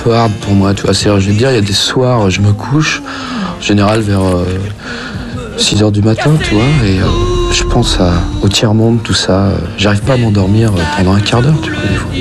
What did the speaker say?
peu hard pour moi, tu vois. C'est-à-dire, je vais te dire, il y a des soirs, je me couche, en général vers 6h du matin, tu vois, et je pense au tiers-monde, tout ça. J'arrive pas à m'endormir pendant un quart d'heure, tu vois, des fois.